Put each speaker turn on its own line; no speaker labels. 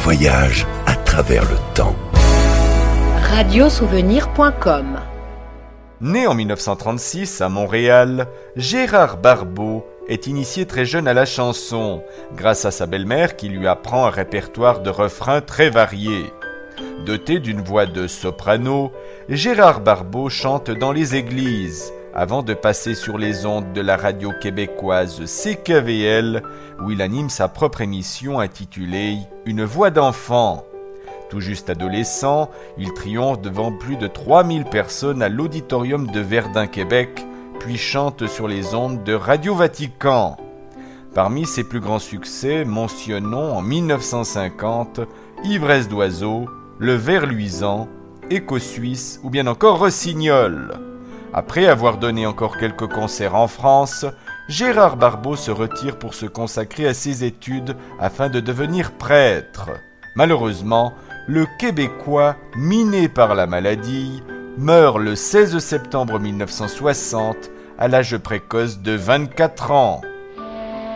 voyage à travers le temps.
Radiosouvenir.com.
Né en 1936 à Montréal, Gérard Barbeau est initié très jeune à la chanson, grâce à sa belle-mère qui lui apprend un répertoire de refrains très variés. Doté d'une voix de soprano, Gérard Barbeau chante dans les églises, avant de passer sur les ondes de la radio québécoise CKVL, où il anime sa propre émission intitulée « Une voix d'enfant ». Tout juste adolescent, il triomphe devant plus de 3000 personnes à l'auditorium de Verdun, Québec, puis chante sur les ondes de Radio Vatican. Parmi ses plus grands succès, mentionnons en 1950 Ivresse d'oiseau, Le ver luisant, Écho suisse ou bien encore Rossignol. Après avoir donné encore quelques concerts en France, Gérard Barbeau se retire pour se consacrer à ses études afin de devenir prêtre. Malheureusement, le Québécois, miné par la maladie, meurt le 16 septembre 1960 à l'âge précoce de 24 ans.